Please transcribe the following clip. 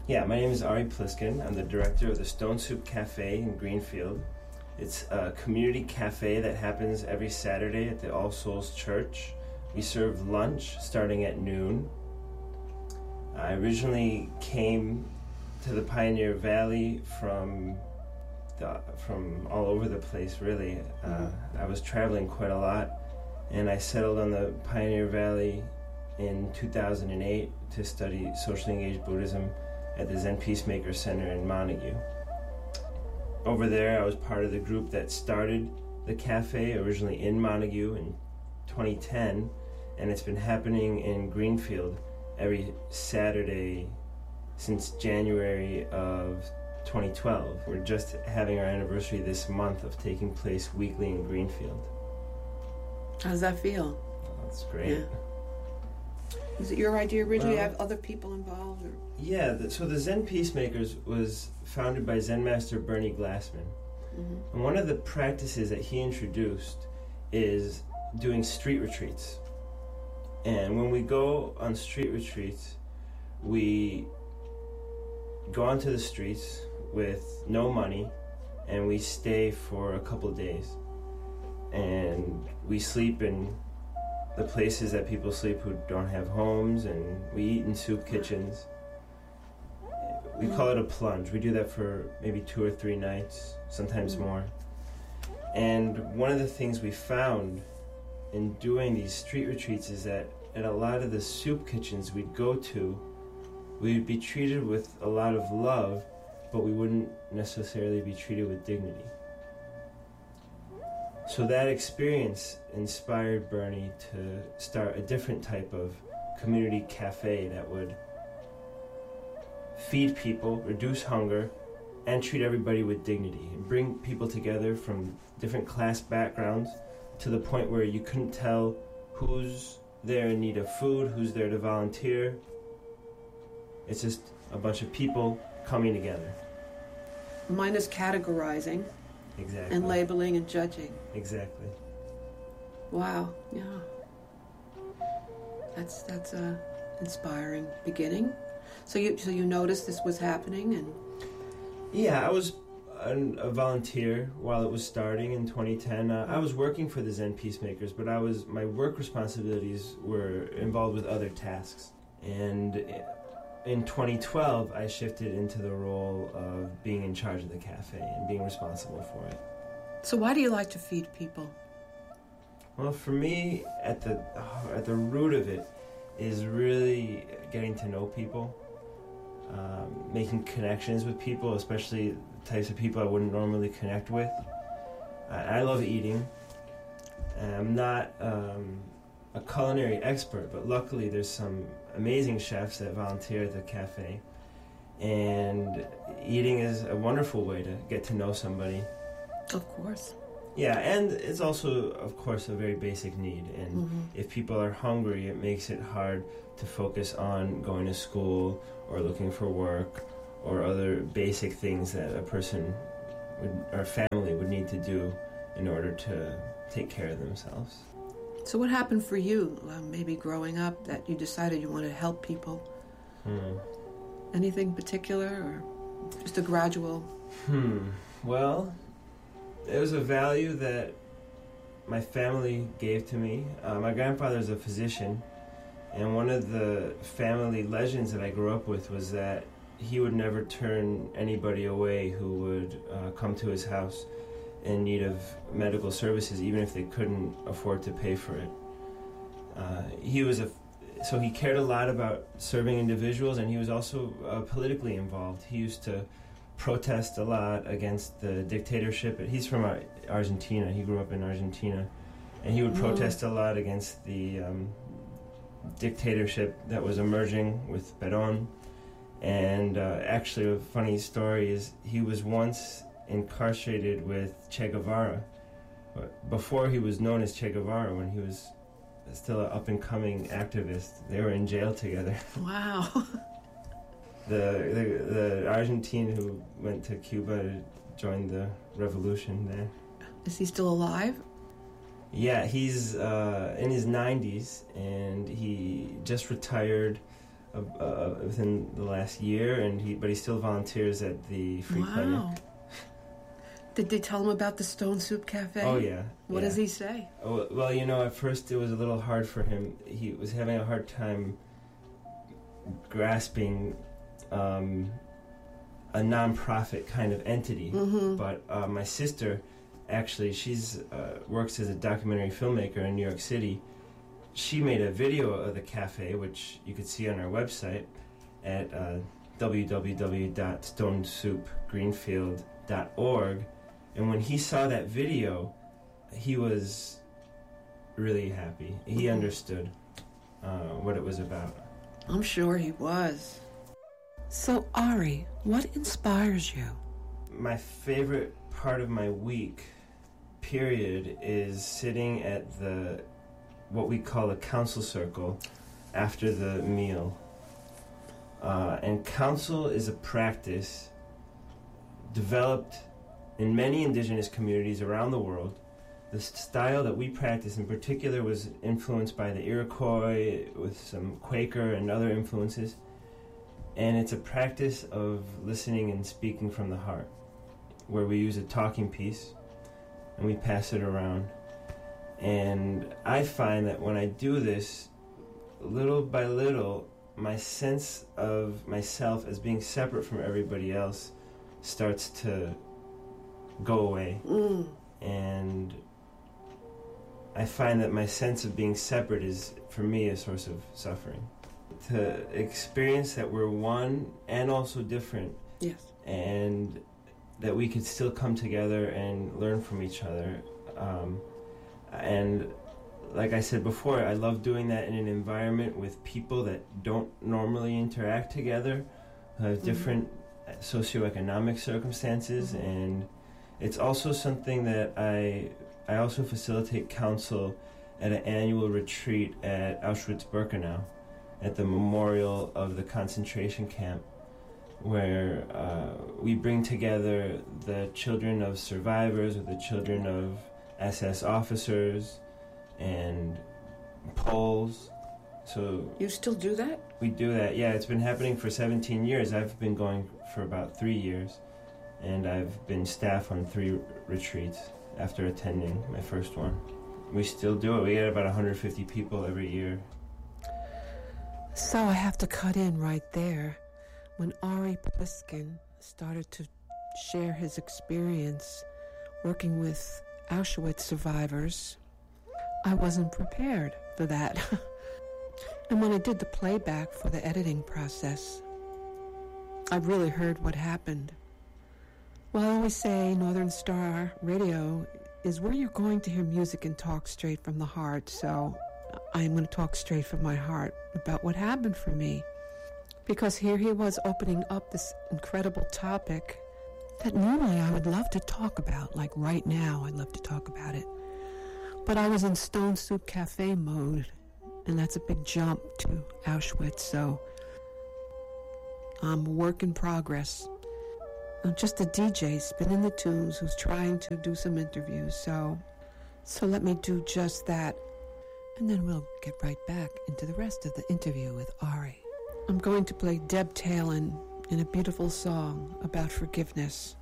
Yeah, my name is Ari Pliskin. I'm the director of the Stone Soup Cafe in Greenfield. It's a community cafe that happens every Saturday at the All Souls Church. We serve lunch starting at noon. I originally came to the Pioneer Valley from all over the place, really. I was traveling quite a lot, and I settled on the Pioneer Valley in 2008 to study socially engaged Buddhism at the Zen Peacemaker Center in Montague. Over there, I was part of the group that started the cafe, originally in Montague in 2010, and it's been happening in Greenfield every Saturday since January of 2012. We're just having our anniversary this month of taking place weekly in Greenfield. How does that feel? Oh, that's great. Yeah. Is it your idea originally to have other people involved? Or? Yeah, so the Zen Peacemakers was founded by Zen Master Bernie Glassman. Mm-hmm. And one of the practices that he introduced is doing street retreats. And when we go on street retreats, we go onto the streets with no money, and we stay for a couple days. And we sleep in the places that people sleep who don't have homes, and we eat in soup kitchens. We call it a plunge. We do that for maybe 2 or 3 nights, sometimes more. And one of the things we found in doing these street retreats is that at a lot of the soup kitchens we'd go to, we'd be treated with a lot of love, but we wouldn't necessarily be treated with dignity. So that experience inspired Bernie to start a different type of community cafe that would feed people, reduce hunger, and treat everybody with dignity, and bring people together from different class backgrounds to the point where you couldn't tell who's there in need of food, who's there to volunteer. It's just a bunch of people coming together. Minus categorizing. Exactly. And labeling and judging. Exactly. Wow, yeah. That's a inspiring beginning. So you noticed this was happening, and yeah, I was a volunteer while it was starting in 2010. I was working for the Zen Peacemakers, but my work responsibilities were involved with other tasks. And in 2012, I shifted into the role of being in charge of the cafe and being responsible for it. So why do you like to feed people? Well, for me, at the root of it is really getting to know people, making connections with people, especially the types of people I wouldn't normally connect with. I love eating. I'm not a culinary expert, but luckily there's some amazing chefs that volunteer at the cafe, and eating is a wonderful way to get to know somebody. Of course. Yeah, and it's also, of course, a very basic need, and if people are hungry, it makes it hard to focus on going to school or looking for work or other basic things that a person or family would need to do in order to take care of themselves. So what happened for you, maybe growing up, that you decided you wanted to help people? Anything particular, or just a gradual? Well, it was a value that my family gave to me. My grandfather's a physician, and one of the family legends that I grew up with was that he would never turn anybody away who would come to his house in need of medical services, even if they couldn't afford to pay for it. So he cared a lot about serving individuals, and he was also politically involved. He used to protest a lot against the dictatorship. He's from Argentina. He grew up in Argentina, and he would protest a lot against the dictatorship that was emerging with Perón. And actually, a funny story is he was once incarcerated with Che Guevara. Before he was known as Che Guevara, when he was still an up-and-coming activist, they were in jail together. Wow. The Argentine who went to Cuba to join the revolution there. Is he still alive? Yeah, he's in his 90s, and he just retired within the last year, but he still volunteers at the Free Clinic. Did they tell him about the Stone Soup Cafe? Oh, yeah. What does he say? Oh, well, at first it was a little hard for him. He was having a hard time grasping a non-profit kind of entity. Mm-hmm. But my sister, actually, she's works as a documentary filmmaker in New York City. She made a video of the cafe, which you could see on our website at www.stonesoupgreenfield.org. And when he saw that video, he was really happy. He understood what it was about. I'm sure he was. So, Ari, what inspires you? My favorite part of my week, period, is sitting at what we call a council circle after the meal. And council is a practice developed in many indigenous communities around the world. The style that we practice in particular was influenced by the Iroquois with some Quaker and other influences. And it's a practice of listening and speaking from the heart, where we use a talking piece and we pass it around. And I find that when I do this, little by little, my sense of myself as being separate from everybody else starts to go away. And I find that my sense of being separate is, for me, a source of suffering. To experience that we're one and also different. Yes. And that we could still come together and learn from each other. And like I said before, I love doing that in an environment with people that don't normally interact together, have different socioeconomic circumstances, and it's also something that I also facilitate counsel at an annual retreat at Auschwitz-Birkenau, at the memorial of the concentration camp, where we bring together the children of survivors or the children of SS officers and Poles. So you still do that? We do that, yeah. It's been happening for 17 years. I've been going for about 3 years, and I've been staff on 3 retreats after attending my first one. We still do it. We get about 150 people every year. So I have to cut in right there. When Ari Pliskin started to share his experience working with Auschwitz survivors, I wasn't prepared for that. And when I did the playback for the editing process, I really heard what happened. Well, I always say Northern Star Radio is where you're going to hear music and talk straight from the heart, so I'm going to talk straight from my heart about what happened for me. Because here he was opening up this incredible topic that normally I would love to talk about, like right now I'd love to talk about it. But I was in Stone Soup Cafe mode, and that's a big jump to Auschwitz, so I'm a work in progress. I'm just a DJ spinning the tunes who's trying to do some interviews, so let me do just that. And then we'll get right back into the rest of the interview with Ari. I'm going to play Deb Taylor in a beautiful song about forgiveness.